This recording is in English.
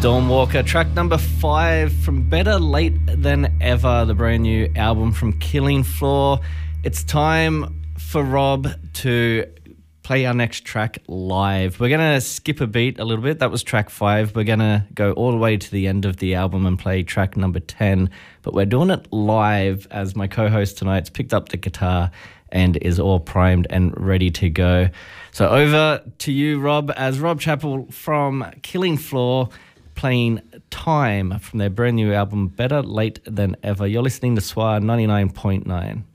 Stormwalker, track number 5 from Better Late Than Ever, the brand new album from Killing Floor. It's time for Rob to play our next track live. We're going to skip a beat a little bit. That was track 5. We're going to go all the way to the end of the album and play track number 10. But we're doing it live as my co-host tonight's picked up the guitar and is all primed and ready to go. So over to you, Rob, as Rob Chappell from Killing Floor playing Time from their brand new album, Better Late Than Ever. You're listening to SWR 99.9.